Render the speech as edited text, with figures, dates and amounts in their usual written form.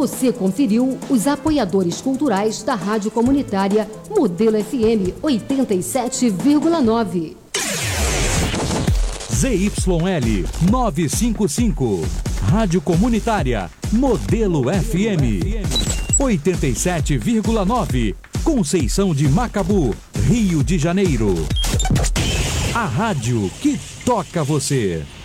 Você conferiu os apoiadores culturais da Rádio Comunitária Modelo FM 87,9. ZYL 955, Rádio Comunitária Modelo FM 87,9, Conceição de Macabu, Rio de Janeiro. A rádio que toca você.